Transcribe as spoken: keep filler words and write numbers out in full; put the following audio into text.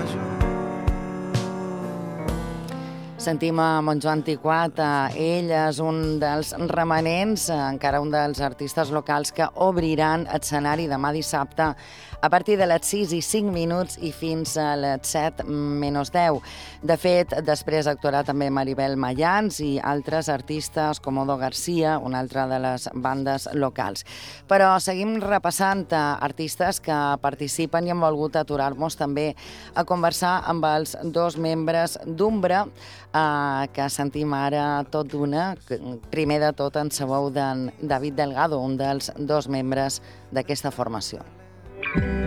Sentim a Montjoan Tiquat. Ell és un dels remanents, encara un dels artistes locals que obriran escenari demà dissabte a partir de les sis i cinc minuts i fins a les set menys deu. De fet, després actuarà també Maribel Mayans i altres artistes com Odo Garcia, una altra de les bandes locals. Però seguim repassant artistes que participen i han volgut aturar-nos també a conversar amb els dos membres d'Umbra, eh, que sentim ara tot d'una. Primer de tot en sabeu d'en David Delgado, un dels dos membres d'aquesta formació.